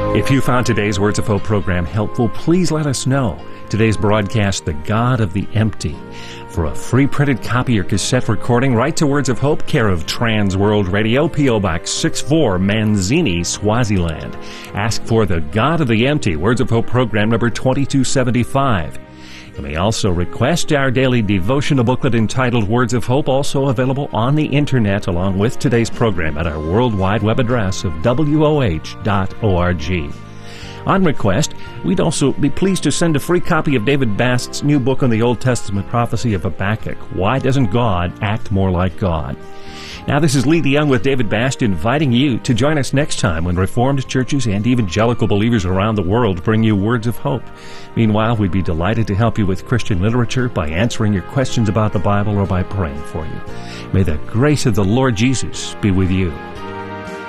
If you found today's Words of Hope program helpful, please let us know. Today's broadcast, The God of the Empty. For a free printed copy or cassette recording, write to Words of Hope, care of Trans World Radio, P.O. Box 64, Manzini, Swaziland. Ask for The God of the Empty, Words of Hope program number 2275. You may also request our daily devotional booklet entitled Words of Hope, also available on the Internet along with today's program at our worldwide web address of woh.org. On request, we'd also be pleased to send a free copy of David Bast's new book on the Old Testament prophecy of Habakkuk, Why Doesn't God Act More Like God? Now, this is Lee DeYoung with David Bast inviting you to join us next time when Reformed churches and evangelical believers around the world bring you Words of Hope. Meanwhile, we'd be delighted to help you with Christian literature by answering your questions about the Bible or by praying for you. May the grace of the Lord Jesus be with you.